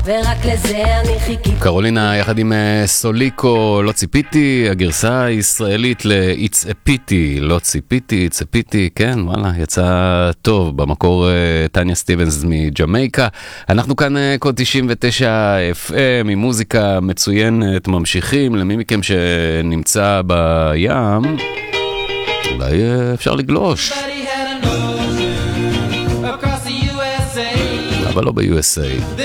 ורק לזה אני חיכיתי. קרולינה יחד עם סוליקו, לא ציפיתי, הגרסה הישראלית ל-It's a Pity, לא ציפיתי, ציפיתי, כן, וואלה, יצא טוב, במקור טניה סטיבנס מג'מייקה. אנחנו כאן קוד 99 FM, עם מוזיקה מצוינת, ממשיכים, למי מכם שנמצא בים, אולי אפשר לגלוש. אבל לא ב-USA.